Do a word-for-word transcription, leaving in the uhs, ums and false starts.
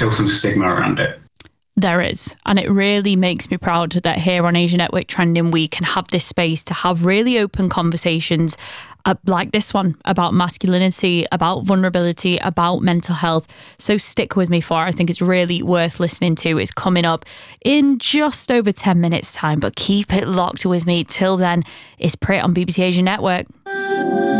still some stigma around it. There is. And it really makes me proud that here on Asia Network Trending, we can have this space to have really open conversations uh, like this one about masculinity, about vulnerability, about mental health. So stick with me for it. I think it's really worth listening to. It's coming up in just over ten minutes time, but keep it locked with me. Till then, it's Prit on B B C Asia Network.